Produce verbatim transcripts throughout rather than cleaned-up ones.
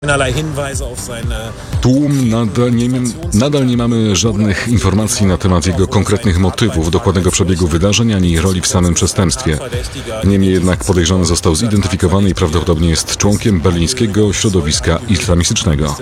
Tłum nadal nie, nadal nie mamy żadnych informacji na temat jego konkretnych motywów, dokładnego przebiegu wydarzeń ani roli w samym przestępstwie. Niemniej jednak podejrzany został zidentyfikowany i prawdopodobnie jest członkiem berlińskiego środowiska islamistycznego.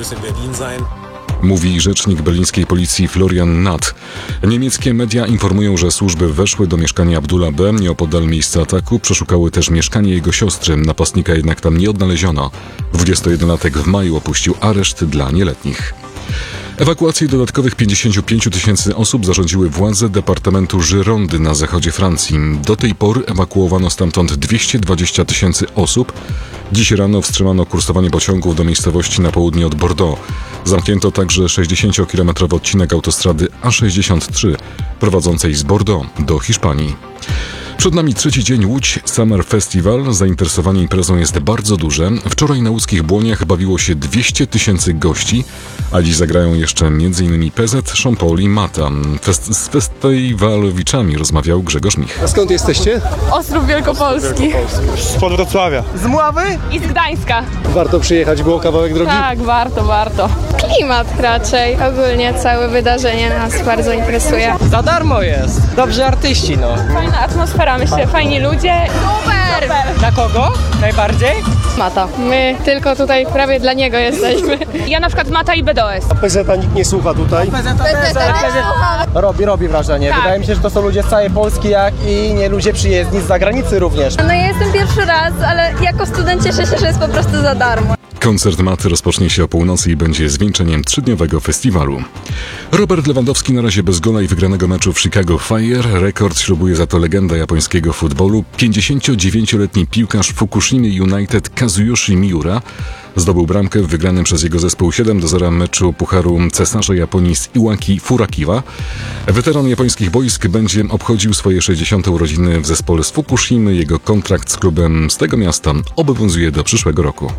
Mówi rzecznik berlińskiej policji Florian Nath. Niemieckie media informują, że służby weszły do mieszkania Abdullah B. nieopodal miejsca ataku, przeszukały też mieszkanie jego siostry. Napastnika jednak tam nie odnaleziono. dwudziestojedenlatek w maju opuścił areszt dla nieletnich. Ewakuację dodatkowych pięćdziesięciu pięciu tysięcy osób zarządziły władze departamentu Girondy na zachodzie Francji. Do tej pory ewakuowano stamtąd dwieście dwadzieścia tysięcy osób. Dziś rano wstrzymano kursowanie pociągów do miejscowości na południe od Bordeaux. Zamknięto także sześćdziesięciokilometrowy odcinek autostrady A sześćdziesiąt trzy prowadzącej z Bordeaux do Hiszpanii. Przed nami trzeci dzień Łódź Summer Festival. Zainteresowanie imprezą jest bardzo duże. Wczoraj na łódzkich Błoniach bawiło się dwieście tysięcy gości, a dziś zagrają jeszcze m.in. P Z, Szompoł i Mata. Fest- z festiwalowiczami rozmawiał Grzegorz Mich. A skąd jesteście? Ostrów Wielkopolski. Spod Wrocławia. Z Mławy? I z Gdańska. Warto przyjechać, było kawałek drogi? Tak, warto, warto. Klimat raczej. Ogólnie całe wydarzenie nas bardzo interesuje. Za darmo jest. Dobrzy artyści, no. Fajna atmosfera, myślę, fajni ludzie. Super! Dla kogo najbardziej? Mata. My tylko tutaj prawie dla niego jesteśmy. Ja na przykład Mata i B D O S. P Z nikt nie słucha tutaj. Robi, robi wrażenie. Tak. Wydaje mi się, że to są ludzie z całej Polski, jak i nie ludzie przyjezdni z zagranicy również. No ja jestem pierwszy raz, ale jako student cieszę się, że jest po prostu za darmo. Koncert Maty rozpocznie się o północy i będzie zwieńczeniem trzydniowego festiwalu. Robert Lewandowski na razie bez gola i wygranego meczu w Chicago Fire. Rekord ślubuje za to legenda japońskiego futbolu. pięćdziesięciodziewięcioletni piłkarz Fukushimy United Kazuyoshi Miura zdobył bramkę w wygranym przez jego zespół siedem do zera meczu Pucharu Cesarza Japonii z Iwaki Furakiwa. Weteran japońskich boisk będzie obchodził swoje sześćdziesiąte urodziny w zespole z Fukushimy. Jego kontrakt z klubem z tego miasta obowiązuje do przyszłego roku.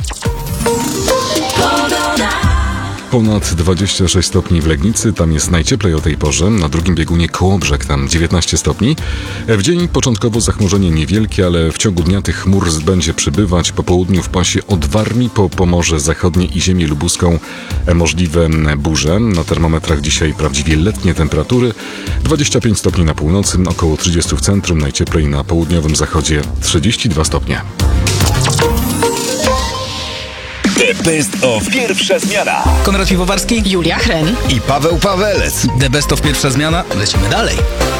Ponad dwadzieścia sześć stopni w Legnicy, tam jest najcieplej o tej porze, na drugim biegunie Kołobrzeg, tam dziewiętnaście stopni. W dzień początkowo zachmurzenie niewielkie, ale w ciągu dnia tych chmur będzie przybywać. Po południu w pasie od Warmii po Pomorze Zachodnie i ziemię lubuską możliwe burze. Na termometrach dzisiaj prawdziwie letnie temperatury. dwadzieścia pięć stopni na północy, około trzydzieści w centrum, najcieplej na południowym zachodzie trzydzieści dwa stopnie. The Best of Pierwsza Zmiana. Konrad Piwowarski, Julia Hren I Paweł Pawelec. The Best of Pierwsza Zmiana. Lecimy dalej.